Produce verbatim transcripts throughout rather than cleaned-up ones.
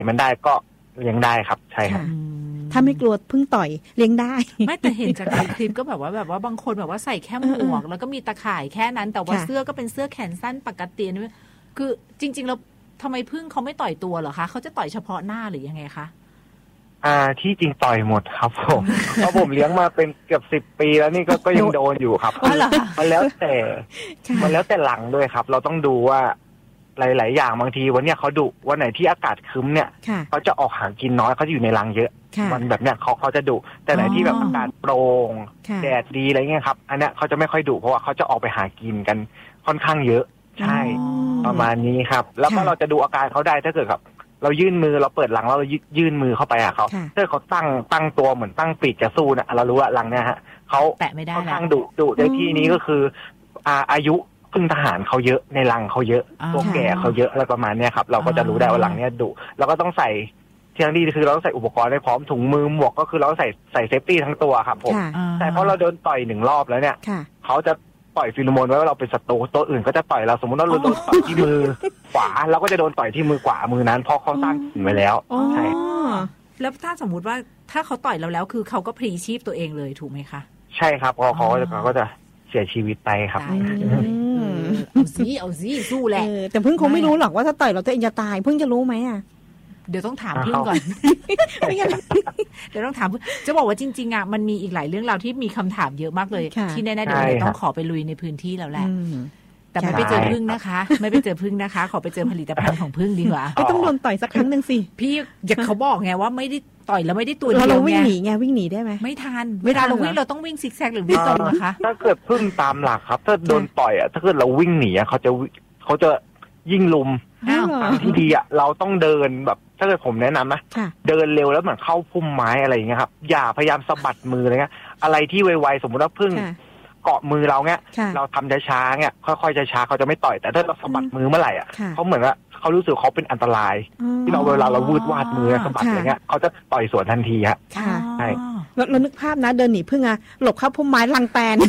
มันได้ก็เลี้ยงได้ครับใช่ครับถ้าไม่กลัวพึ่งต่อยเลี้ยงได้ไม่แต่เห็นจากในคลิปก็แบบว่าแบบว่าบางคนแบบว่าใส่แค่หมวกแล้วก็มีตะข่ายแค่นั้นแต่ว่าเสื้อก็เป็นเสื้อแขนสั้นปกตินี่คือจริงๆแล้วทำไมพึ่งเขาไม่ต่อยตัวเหรอคะเขาจะต่อยเฉพาะหน้าหรือยังไงคะอ่าที่จริงต่อยหมดครับผมเพราะผมเลี้ยงมาเป็นเกือบสิบปีแล้วนี่ก็ก็ยังโดนอยู่ครับมันแล้วแต่มันแล้วแต่หลังด้วยครับเราต้องดูว่าหลายๆอย่างบางทีวันเนี้ยเขาดุวันไหนที่อากาศครึ้มเนี่ยเขาจะออกหากินน้อยเขาจะอยู่ในรังเยอะวันแบบเนี้ยเขาเขาจะดุแต่ไหนที่แบบอากาศโปร่งแดดดีอะไรเงี้ยครับอันเนี้ยเขาจะไม่ค่อยดุเพราะว่าเขาจะออกไปหากินกันค่อนข้างเยอะใช่ประมาณนี้ครับแล้วก็เราจะดูอาการเขาได้ถ้าเกิดครับเรายื่นมือเราเปิดหลังแล้วเรายื่นมือเข้าไปอะเขาถ้าเขาตั้งตั้งตัวเหมือนตั้งปีกจะสู้นะเรารู้ว่าหลังเนี้ยฮะเขาค่อนข้างดุดุในที่นี้ก็คืออายุพึ่งทหารเขาเยอะในรังเขาเยอะตัวแก่เขาเยอะอะไรประมาณนี้ครับเราก็จะรู้ได้ว่าหลังเนี้ยดุเราก็ต้องใส่ที่ทั้งดีคือเราต้องใส่อุปกรณ์ให้พร้อมถุงมือหมวกก็คือเราใส่ใส่เซฟตี้ทั้งตัวครับผมแต่เพราะเราโดนต่อยหนึ่งรอบแล้วเนี่ยเขาจะปล่อยฟีโรโมนไว้ว่าเราเป็นศัตรูตัวอื่นก็จะต่อยเราสมมติว่าเราโดนต่อยที่มือขวาเราก็จะโดนต่อยที่มือขวามือนั้นเพราะเขาสร้างกลิ่นไว้แล้วใช่แล้วถ้าสมมุติว่าถ้าเขาต่อยเราแล้วคือเขาก็พลีชีพตัวเองเลยถูกไหมคะใช่ครับเขาเขาเขาก็จะเสียชีวิตไปครับเอาสิเอาสิสู้แหละแต่พึ่งคงไม่รู้หรอกว่าถ้าต่อยเราตัวเองจะตายพึ่งจะรู้ไหมอ่ะเดี๋ยวต้องถามพึ่งก่อนเดี๋ยวต้องถามจะบอกว่าจริงๆอ่ะมันมีอีกหลายเรื่องราวที่มีคำถามเยอะมากเลยที่แน่ๆเดี๋ยวต้องขอไปลุยในพื้นที่แล้วแหละแต่ไม่ไปเจอพึ่งนะคะไม่ไปเจอพึ่งนะคะขอไปเจอผลิตภัณฑ์ของพึ่งดีกว่าไม่ต้องโดนต่อยสักครั้งนึงสิพี่อยากเขาบอกไงว่าไม่ได้ต่อยแล้วไม่ได้ตัวเดียวไงเราวิ่งหนีไงวิ่งหนีได้ไหมไม่ทันเวลาเราวิ่งเราต้องวิ่งซิกแซกหรือวิ่งตรงนะคะถ้าเกิดพึ่งตามหลักครับถ้าโดนต่อยอ่ะถ้าเกิดเราวิ่งหนีเขาจะเขาจะยิ่งลุมทางที่ดีอ่ะเราต้องเดินแบบถ้าเกิดผมแนะนำนะเดินเร็วแล้วเหมือนเข้าพุ่มไม้อะไรอย่างเงี้ยครับอย่าพยายามสะบัดมืออะไรเงี้ยอะไรที่ไวๆสมมติว่าพึ่งเกาะมือเราเงี้ยเราทำช้าๆเงี้ยค่อยๆช้าๆเขาจะไม่ต่อยแต่ถ้าเราสะบัดมือเมื่อไหร่อ่ะเขาเหมือนว่าเขารู้สึกเขาเป็นอันตรายที่เราเวลาเราวืดวาดมือสะบัดอะไรเงี้ยเขาจะต่อยสวนทันทีฮะใช่เรานึกภาพนะเดินหนีพึ่งอะหลบเข้าพุ่มไม้ลังแตน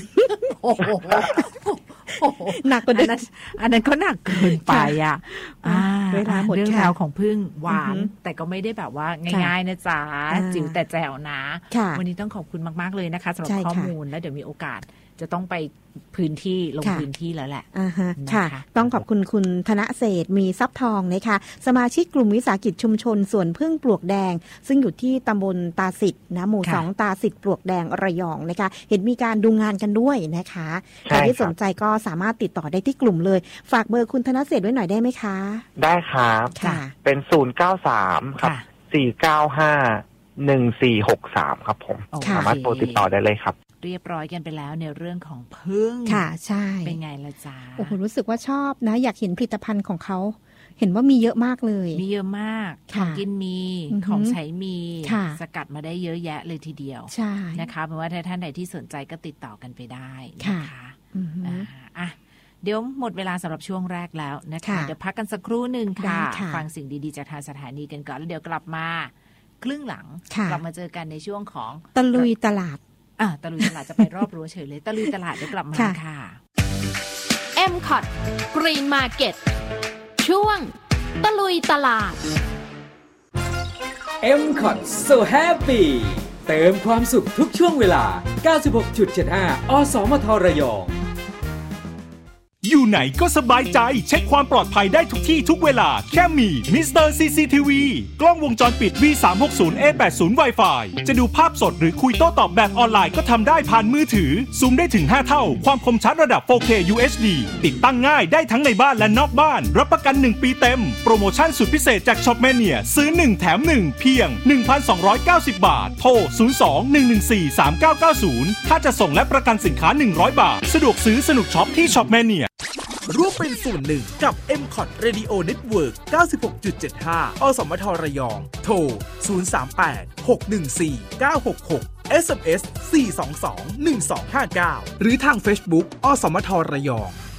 หนักกว่านั้นอันนั้นก็หนักเกินไปอ่ะเรื่องราวของพึ่งหวานแต่ก็ไม่ได้แบบว่าง่ายๆนะจ๊ะจิ๋วแต่แจ๋วนะวันนี้ต้องขอบคุณมากๆเลยนะคะสำหรับข้อมูลแล้วเดี๋ยวมีโอกาสจะต้องไปพื้นที่ลงพื้นที่แล้วแหละค่ะต้องขอบคุณคุณธนเศรษฐ์มีทรัพย์ทองนะคะสมาชิกกลุ่มวิสาหกิจชุมชนสวนพึ่งปลวกแดงซึ่งอยู่ที่ตำบลตาสิทธิ์นะหมู่สองตาสิทธิ์ปลวกแดงระยองนะคะเห็นมีการดูงานกันด้วยนะคะใครที่สนใจก็สามารถติดต่อได้ที่กลุ่มเลยฝากเบอร์คุณธนเศรษฐ์ไว้หน่อยได้ไหมคะได้ครับเป็นศูนย์เก้าสามครับสี่เก้าห้าหนึ่งสี่หกสามครับผมสามารถโทรติดต่อได้เลยครับเรียบร้อยกันไปแล้วในเรื่องของพึ่งค่ะใช่เป็นไงล่ะจ๊ะโอ้โหรู้สึกว่าชอบนะอยากเห็นผลิตภัณฑ์ของเขาเห็นว่ามีเยอะมากเลยมีเยอะมากของกินมีของใช้มีสกัดมาได้เยอะแยะเลยทีเดียวใช่นะคะเพราะว่าถ้าท่านใดที่สนใจก็ติดต่อกันไปได้นะคะอ่ะเดี๋ยวหมดเวลาสำหรับช่วงแรกแล้วนะคะเดี๋ยวพักกันสักครู่หนึ่งค่ะฟังสิ่งดีๆจากทางสถานีกันก่อนแล้วเดี๋ยวกลับมาครึ่งหลังกลับมาเจอกันในช่วงของตะลุยตลาดอ่ะตะลุยตลาดจะไปรอบรั้วเฉยเลยตะลุยตลาดเดี๋ยวกลับมาค่ะเอ็ม คอ ที Green Market ช่วงตะลุยตลาดเอ็ม คอ ที So Happy เติมความสุขทุกช่วงเวลา เก้าสิบหกจุดเจ็ดห้า อสมทระยองอยู่ไหนก็สบายใจเช็คความปลอดภัยได้ทุกที่ทุกเวลาแค่มีมิสเตอร์ ซี ซี ที วี กล้องวงจรปิด วี สามหกศูนย์ เอ แปดสิบ Wi-Fi จะดูภาพสดหรือคุยโต้ตอบแบบออนไลน์ก็ทำได้ผ่านมือถือซูมได้ถึงห้าเท่าความคมชัดระดับ โฟร์เค ยู เอช ดี ติดตั้งง่ายได้ทั้งในบ้านและนอกบ้านรับประกันหนึ่งปีเต็มโปรโมชั่นสุดพิเศษจาก Shopmania ซื้อหนึ่งแถมหนึ่งเพียง หนึ่งพันสองร้อยเก้าสิบ บาทโทรศูนย์ สอง หนึ่ง หนึ่ง สี่ สาม เก้า เก้า ศูนย์ถ้าจะส่งและประกันสินค้าหนึ่งร้อยบาทสะดวกซื้อสนุกช็อปที่ Shopmania ร่วมเป็นส่วนหนึ่งกับ เอ็ม คอ ที Radio Network เก้าสิบหกจุดเจ็ดห้า อสมทระยองโทรศูนย์ สาม แปด หก หนึ่ง สี่ เก้า หก หก เอส เอ็ม เอส สี่ สอง สอง หนึ่ง สอง ห้า เก้าหรือทาง Facebook อสมทระยอง